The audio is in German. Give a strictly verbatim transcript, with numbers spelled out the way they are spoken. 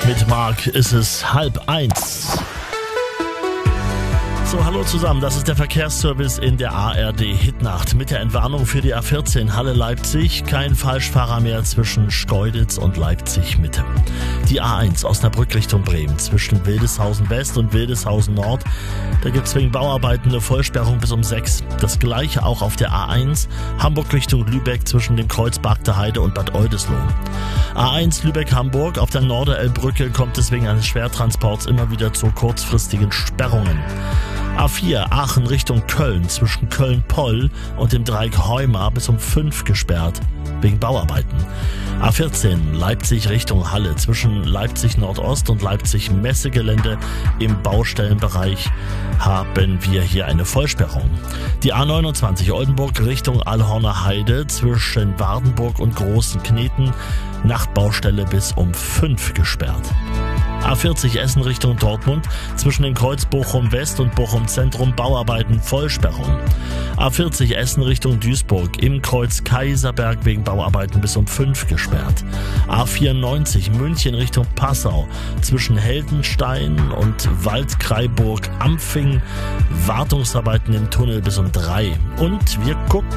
Mit Marc ist es halb eins. So, hallo zusammen, das ist der Verkehrsservice in der A R D-Hitnacht. Mit der Entwarnung für die A vierzehn Halle-Leipzig, kein Falschfahrer mehr zwischen Schkeuditz und Leipzig-Mitte. Die A eins Osnabrück Richtung Bremen zwischen Wildeshausen West und Wildeshausen Nord. Da gibt es wegen Bauarbeiten eine Vollsperrung bis um sechs. Das gleiche auch auf der A eins Hamburg Richtung Lübeck zwischen dem Kreuz Bagde Heide und Bad Oldesloe. A eins Lübeck-Hamburg, auf der Norderelbbrücke kommt es wegen eines Schwertransports immer wieder zu kurzfristigen Sperrungen. A vier Aachen Richtung Köln zwischen Köln-Poll und dem Dreieck Heuma bis um fünf gesperrt, wegen Bauarbeiten. A vierzehn Leipzig Richtung Halle zwischen Leipzig Nordost und Leipzig Messegelände im Baustellenbereich haben wir hier eine Vollsperrung. Die A neunundzwanzig Oldenburg Richtung Allhorner Heide zwischen Wardenburg und Großen Kneten, Nachtbaustelle bis um fünf gesperrt. A vierzig Essen Richtung Dortmund zwischen dem Kreuz Bochum West und Bochum Zentrum Bauarbeiten Vollsperrung. A vierzig Essen Richtung Duisburg im Kreuz Kaiserberg wegen Bauarbeiten bis um fünf gesperrt. A vierundneunzig München Richtung Passau zwischen Heldenstein und Waldkraiburg Ampfing Wartungsarbeiten im Tunnel bis um drei. Und wir gucken